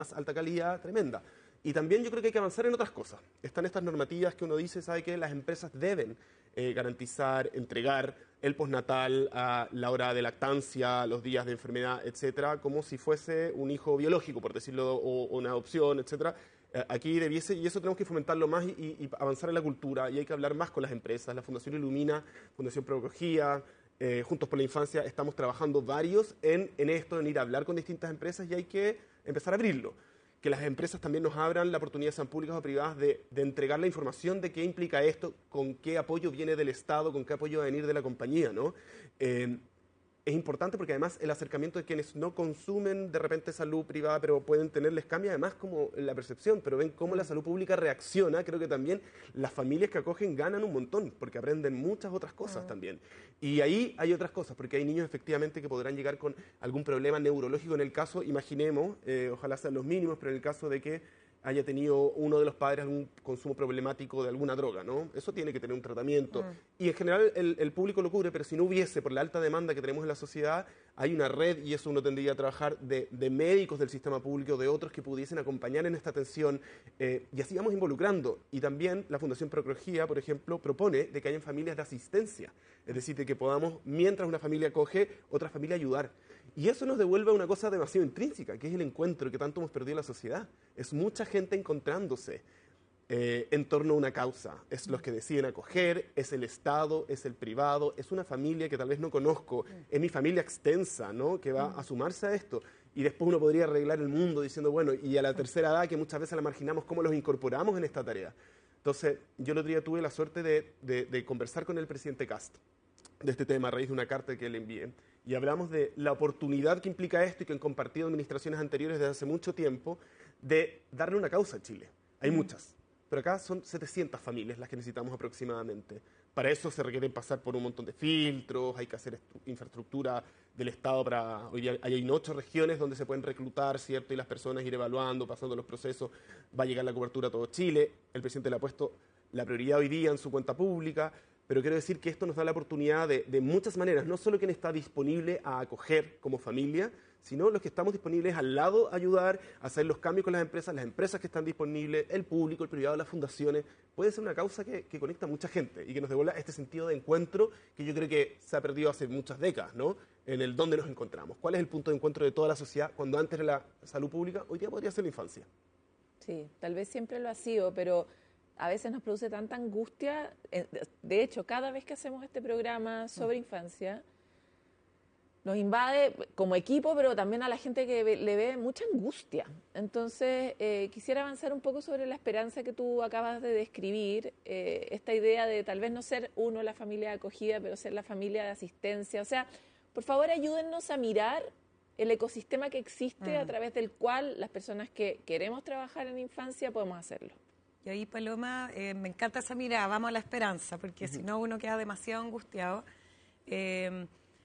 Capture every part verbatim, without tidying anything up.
alta calidad tremenda. Y también yo creo que hay que avanzar en otras cosas. Están estas normativas que uno dice, sabe que las empresas deben eh, garantizar, entregar el postnatal a la hora de lactancia, los días de enfermedad, etcétera, como si fuese un hijo biológico, por decirlo, o, o una adopción, etcétera. Eh, aquí debiese, y eso tenemos que fomentarlo más y, y, y avanzar en la cultura, y hay que hablar más con las empresas. La Fundación Ilumina, Fundación Proecología, eh, Juntos por la Infancia, estamos trabajando varios en, en esto, en ir a hablar con distintas empresas, y hay que empezar a abrirlo. Que las empresas también nos abran la oportunidad, sean públicas o privadas, de, de entregar la información de qué implica esto, con qué apoyo viene del Estado, con qué apoyo va a venir de la compañía, ¿no? Eh, es importante porque además el acercamiento de quienes no consumen de repente salud privada, pero pueden tenerles cambia además como la percepción, pero ven cómo la salud pública reacciona. Creo que también las familias que acogen ganan un montón, porque aprenden muchas otras cosas también. Y ahí hay otras cosas, porque hay niños efectivamente que podrán llegar con algún problema neurológico en el caso, imaginemos, eh, ojalá sean los mínimos, pero en el caso de que haya tenido uno de los padres algún consumo problemático de alguna droga, ¿no? Eso tiene que tener un tratamiento. Mm. Y en general el, el público lo cubre, pero si no hubiese, por la alta demanda que tenemos en la sociedad, hay una red, y eso uno tendría que trabajar, de, de médicos del sistema público, de otros que pudiesen acompañar en esta atención, eh, y así vamos involucrando. Y también la Fundación Proecología, por ejemplo, propone de que hayan familias de asistencia, es decir, de que podamos, mientras una familia acoge, otra familia ayudar. Y eso nos devuelve a una cosa demasiado intrínseca, que es el encuentro que tanto hemos perdido en la sociedad. Es mucha gente encontrándose eh, en torno a una causa. Es los que deciden acoger, es el Estado, es el privado, es una familia que tal vez no conozco, es mi familia extensa, ¿no?, que va a sumarse a esto. Y después uno podría arreglar el mundo diciendo, bueno, y a la tercera edad, que muchas veces la marginamos, ¿cómo los incorporamos en esta tarea? Entonces, yo el otro día tuve la suerte de, de, de conversar con el presidente Kast de este tema a raíz de una carta que le envié. Y hablamos de la oportunidad que implica esto y que han compartido administraciones anteriores desde hace mucho tiempo de darle una causa a Chile. Hay mm. muchas, pero acá son setecientas familias las que necesitamos aproximadamente. Para eso se requiere pasar por un montón de filtros, hay que hacer infraestructura del Estado para... Hoy día hay ocho regiones donde se pueden reclutar, ¿cierto? Y las personas ir evaluando, pasando los procesos, va a llegar la cobertura a todo Chile. El presidente le ha puesto la prioridad hoy día en su cuenta pública. Pero quiero decir que esto nos da la oportunidad de, de muchas maneras, no solo quien está disponible a acoger como familia, sino los que estamos disponibles al lado a ayudar, a hacer los cambios con las empresas, las empresas que están disponibles, el público, el privado, las fundaciones. Puede ser una causa que, que conecta a mucha gente y que nos devuelva este sentido de encuentro que yo creo que se ha perdido hace muchas décadas, ¿no? En el dónde nos encontramos. ¿Cuál es el punto de encuentro de toda la sociedad cuando antes era la salud pública? Hoy día podría ser la infancia. Sí, tal vez siempre lo ha sido, pero a veces nos produce tanta angustia. De hecho, cada vez que hacemos este programa sobre infancia, nos invade como equipo, pero también a la gente que le ve mucha angustia. Entonces, eh, quisiera avanzar un poco sobre la esperanza que tú acabas de describir, eh, esta idea de tal vez no ser uno la familia de acogida, pero ser la familia de asistencia. O sea, por favor, ayúdennos a mirar el ecosistema que existe mm. a través del cual las personas que queremos trabajar en infancia podemos hacerlo. Y ahí, Paloma, eh, me encanta esa mirada, vamos a la esperanza, porque uh-huh. si no uno queda demasiado angustiado. Eh,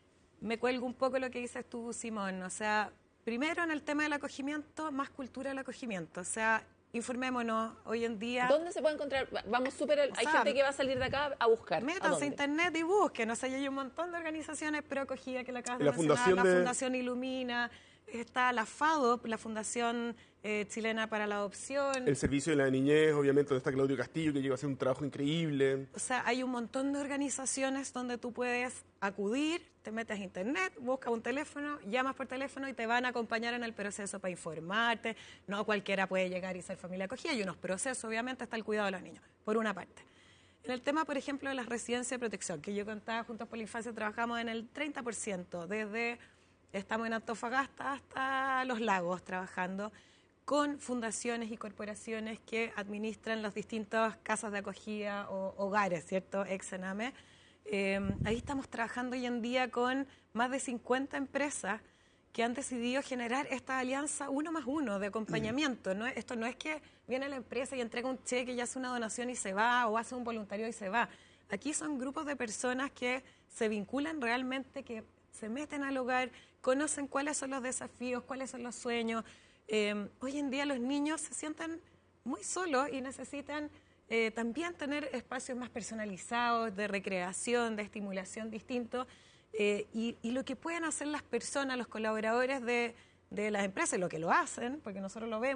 me cuelgo un poco lo que dices tú, Simón. O sea, primero en el tema del acogimiento, más cultura del acogimiento. O sea, informémonos hoy en día. ¿Dónde se puede encontrar? Vamos súper. Hay sea, gente que va a salir de acá a buscar. Métanse a internet y busquen. O sea, hay un montón de organizaciones pro acogida que la acabas de la mencionar. Fundación la de... Fundación Ilumina. Está la FADOP, la Fundación eh, Chilena para la Adopción. El Servicio de la Niñez, obviamente, donde está Claudio Castillo, que lleva a hacer un trabajo increíble. O sea, hay un montón de organizaciones donde tú puedes acudir, te metes a internet, buscas un teléfono, llamas por teléfono y te van a acompañar en el proceso para informarte. No cualquiera puede llegar y ser familia acogida. Hay unos procesos, obviamente, está el cuidado de los niños, por una parte. En el tema, por ejemplo, de las residencias de protección, que yo contaba, Juntos por la Infancia trabajamos en el treinta por ciento, desde... Estamos en Antofagasta hasta Los Lagos trabajando con fundaciones y corporaciones que administran las distintas casas de acogida o hogares, ¿cierto? Ex-Sename. Eh, ahí estamos trabajando hoy en día con más de cincuenta empresas que han decidido generar esta alianza uno más uno de acompañamiento, ¿no? Esto no es que viene la empresa y entrega un cheque y hace una donación y se va, o hace un voluntario y se va. Aquí son grupos de personas que se vinculan realmente, que se meten al hogar, conocen cuáles son los desafíos, cuáles son los sueños. Eh, hoy en día los niños se sienten muy solos y necesitan eh, también tener espacios más personalizados, de recreación, de estimulación distintos. Eh, y, y lo que pueden hacer las personas, los colaboradores de, de las empresas y lo que lo hacen, porque nosotros lo vemos.